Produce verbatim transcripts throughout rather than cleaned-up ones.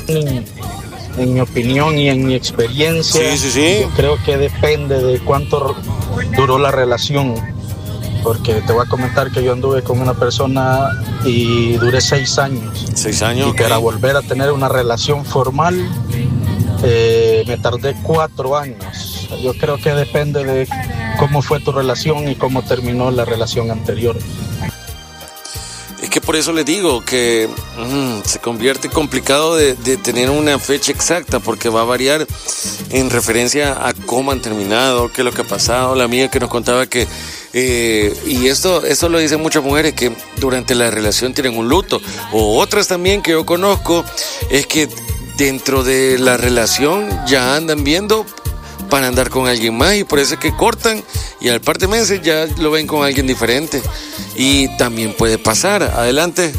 En, en mi opinión y en mi experiencia, sí, sí, sí. yo creo que depende de cuánto duró la relación. Porque te voy a comentar que yo anduve con una persona y duré seis años. Seis años. Y okay. para volver a tener una relación formal, eh, me tardé cuatro años. Yo creo que depende de cómo fue tu relación y cómo terminó la relación anterior. Es que por eso les digo que mmm, se convierte complicado de, de tener una fecha exacta, porque va a variar en referencia a cómo han terminado, qué es lo que ha pasado. La amiga que nos contaba que, eh, y esto, esto lo dicen muchas mujeres, que durante la relación tienen un luto, o otras también que yo conozco, es que dentro de la relación ya andan viendo para andar con alguien más, y por eso es que cortan y al par de meses ya lo ven con alguien diferente. Y también puede pasar. Adelante.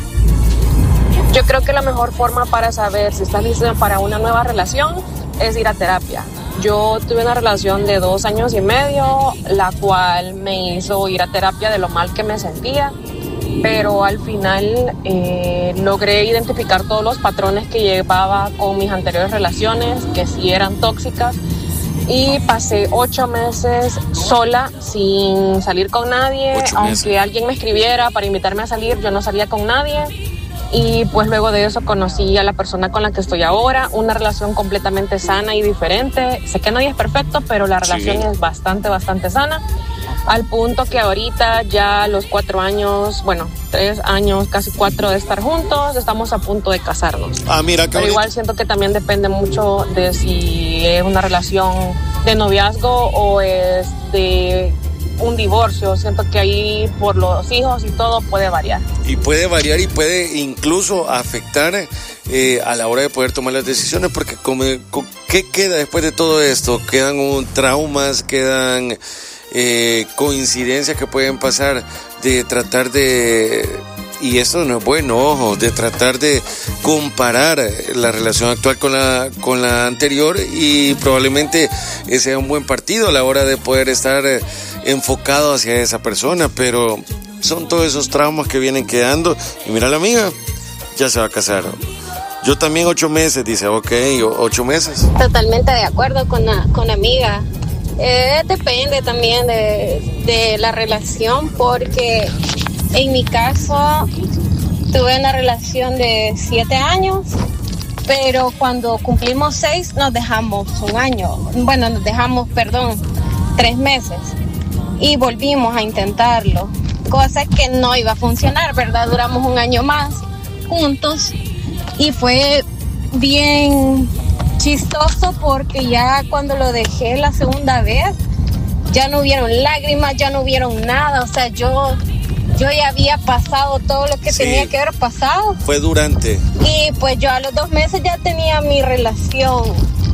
Yo creo que la mejor forma para saber si estás listo para una nueva relación es ir a terapia. Yo tuve una relación de dos años y medio, la cual me hizo ir a terapia de lo mal que me sentía, pero al final eh, logré identificar todos los patrones que llevaba con mis anteriores relaciones, que sí eran tóxicas, y pasé ocho meses sola, sin salir con nadie. Aunque alguien me escribiera para invitarme a salir, yo no salía con nadie. Y pues luego de eso conocí a la persona con la que estoy ahora, una relación completamente sana y diferente. Sé que nadie es perfecto, pero la relación sí es bastante, bastante sana. Al punto que ahorita ya los cuatro años, bueno, tres años, casi cuatro de estar juntos, estamos a punto de casarnos. Ah, mira, Pero igual siento que también depende mucho de si es una relación de noviazgo o es de un divorcio. Siento que ahí por los hijos y todo puede variar. Y puede variar y puede incluso afectar eh, a la hora de poder tomar las decisiones, porque como, ¿qué queda después de todo esto? Quedan un, traumas, quedan eh, coincidencias que pueden pasar de tratar de... Y esto no es bueno, ojo, de tratar de comparar la relación actual con la, con la anterior, y probablemente sea un buen partido a la hora de poder estar enfocado hacia esa persona, pero son todos esos traumas que vienen quedando. Y mira, la amiga ya se va a casar. Yo también ocho meses, dice, ok, ocho meses. Totalmente de acuerdo con la, con la amiga. Eh, depende también de, de la relación, porque en mi caso tuve una relación de siete años, pero cuando cumplimos seis nos dejamos un año, bueno, nos dejamos, perdón, tres meses, y volvimos a intentarlo, cosa que no iba a funcionar, ¿verdad? Duramos un año más juntos y fue bien chistoso, porque ya cuando lo dejé la segunda vez ya no hubieron lágrimas, ya no hubieron nada, o sea, yo... Yo ya había pasado todo lo que sí tenía que haber pasado. Fue durante. Y pues yo a los dos meses ya tenía mi relación,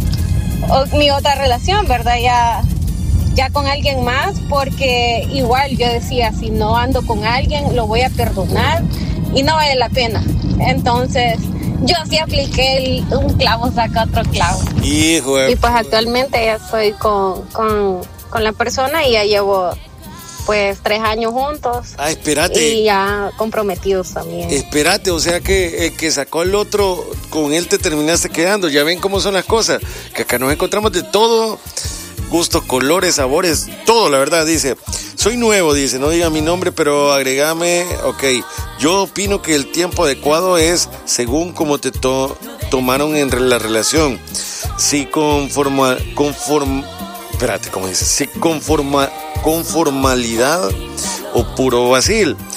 o mi otra relación, ¿verdad? Ya, ya con alguien más, porque igual yo decía, si no ando con alguien, lo voy a perdonar y no vale la pena. Entonces, yo sí apliqué el, un clavo saca otro clavo. Hijo de... Y pues actualmente ya estoy con, con, con la persona y ya llevo... pues tres años juntos. Ah, espérate. Y ya comprometidos también. Espérate, o sea que el que sacó al otro, con él te terminaste quedando. Ya ven cómo son las cosas, que acá nos encontramos de todo, gustos, colores, sabores, todo, la verdad. Dice, soy nuevo, dice, no diga mi nombre, pero agregame, ok. Yo opino que el tiempo adecuado es según cómo te to- tomaron en la relación. Si conforma, conform, espérate, ¿cómo dice? Si conforma... con formalidad o puro vacil.